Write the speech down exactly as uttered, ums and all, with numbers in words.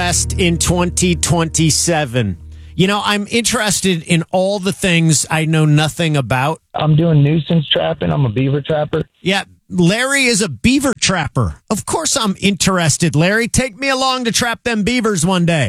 West in twenty twenty-seven. You know, I'm interested in all the things I know nothing about. I'm doing nuisance trapping. I'm a beaver trapper. Yeah, Larry is a beaver trapper. Of course I'm interested, Larry. Take me along to trap them beavers one day.